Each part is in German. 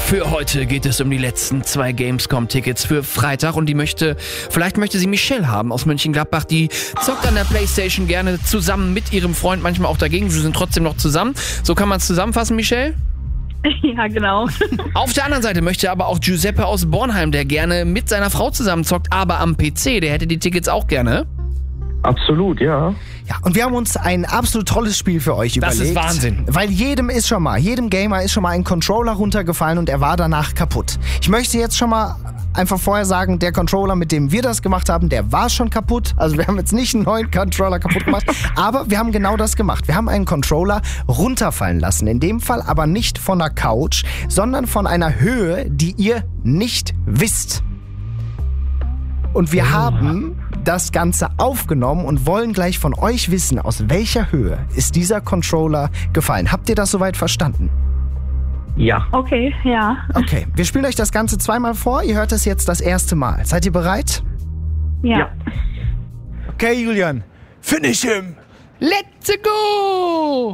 Für heute geht es um die letzten 2 Gamescom-Tickets für Freitag und vielleicht möchte sie Michelle haben aus Mönchengladbach. Die zockt an der Playstation gerne zusammen mit ihrem Freund, manchmal auch dagegen. Sie sind trotzdem noch zusammen. So kann man es zusammenfassen, Michelle? Ja, genau. Auf der anderen Seite möchte aber auch Giuseppe aus Bornheim, der gerne mit seiner Frau zusammen zockt, aber am PC. Der hätte die Tickets auch gerne. Absolut, ja. Ja, und wir haben uns ein absolut tolles Spiel für euch überlegt. Das ist Wahnsinn. Weil jedem Gamer ist schon mal ein Controller runtergefallen und er war danach kaputt. Ich möchte jetzt schon mal einfach vorher sagen, der Controller, mit dem wir das gemacht haben, der war schon kaputt. Also wir haben jetzt nicht einen neuen Controller kaputt gemacht, aber wir haben genau das gemacht. Wir haben einen Controller runterfallen lassen. In dem Fall aber nicht von der Couch, sondern von einer Höhe, die ihr nicht wisst. Und wir haben das Ganze aufgenommen und wollen gleich von euch wissen, aus welcher Höhe ist dieser Controller gefallen. Habt ihr das soweit verstanden? Ja. Okay, ja. Okay, wir spielen euch das Ganze zweimal vor. Ihr hört es jetzt das erste Mal. Seid ihr bereit? Ja. Okay, Julian. Finish him! Let's go!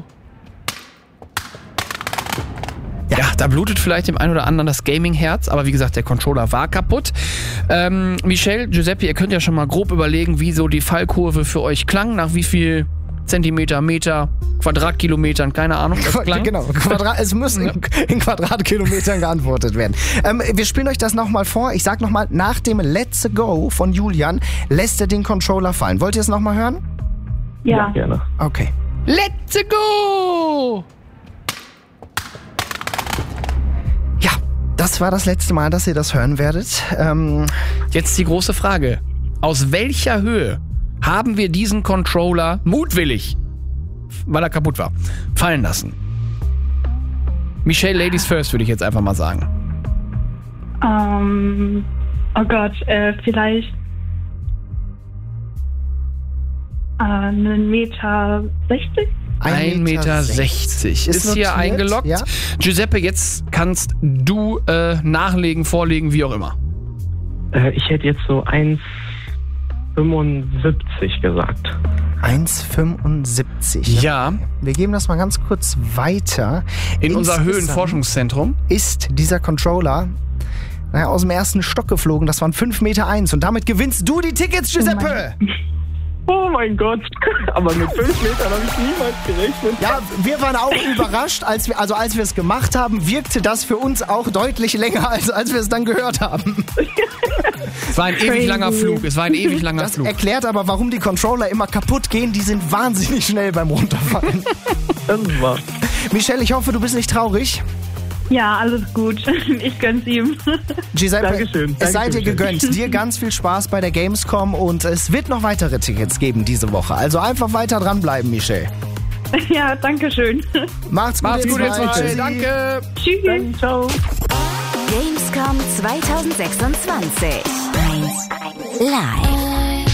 Ja, da blutet vielleicht dem einen oder anderen das Gaming-Herz, aber wie gesagt, der Controller war kaputt. Michelle, Giuseppe, ihr könnt ja schon mal grob überlegen, wie so die Fallkurve für euch klang, nach wie viel Zentimeter, Meter, Quadratkilometern, keine Ahnung, das klang. Genau, es muss in Quadratkilometern geantwortet werden. Wir spielen euch das nochmal vor. Ich sag nochmal, nach dem Let's Go von Julian lässt er den Controller fallen. Wollt ihr es nochmal hören? Ja. Gerne. Okay. Let's go! Ja, das war das letzte Mal, dass ihr das hören werdet. Jetzt die große Frage. Aus welcher Höhe haben wir diesen Controller mutwillig, weil er kaputt war, fallen lassen? Michelle, Ladies first, würde ich jetzt einfach mal sagen. Oh Gott, vielleicht 1,60 Meter. 1,60 Meter. Ist hier notiert, eingeloggt. ja? Giuseppe, jetzt kannst du nachlegen, vorlegen, wie auch immer. Ich hätte jetzt so 1,75 gesagt. 1,75. Ja. Wir geben das mal ganz kurz weiter. In unser Insgesamt Höhenforschungszentrum. ist dieser Controller aus dem ersten Stock geflogen. Das waren 5,1 Meter. Und damit gewinnst du die Tickets, Giuseppe. Oh mein Gott. Aber mit 5 Metern habe ich niemals gerechnet. Ja, wir waren auch überrascht, als wir es gemacht haben, wirkte das für uns auch deutlich länger, als wir es dann gehört haben. Es war ein ewig langer Flug. Das erklärt aber, warum die Controller immer kaputt gehen. Die sind wahnsinnig schnell beim Runterfallen. Das ist wahr. Michelle, ich hoffe, du bist nicht traurig. Ja, alles gut. Ich gönn's ihm. Giuseppe, Dankeschön. es sei dir gegönnt. Dir ganz viel Spaß bei der Gamescom und es wird noch weitere Tickets geben diese Woche. Also einfach weiter dranbleiben, Michelle. Ja, danke schön. Macht's gut, ihr zwei. Tschüssi. Danke. Tschüss. Dann, ciao. Gamescom 2026. 1 Live.